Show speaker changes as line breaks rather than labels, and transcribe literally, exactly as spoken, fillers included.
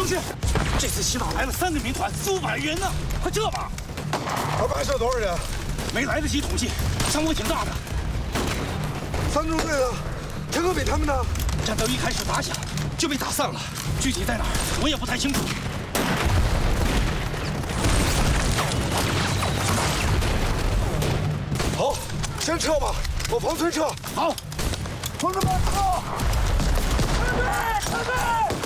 去！这次洗脑来了三个民团，四五百人呢，快撤吧！
二百是多少人？
没来得及统计，伤亡挺大的。
三中队的，陈克敏他们呢？
战斗一开始打响，就被打散了，具体在哪儿我也不太清楚。
好，先撤吧，往房村撤。
好，
同志们，撤！退队！退队！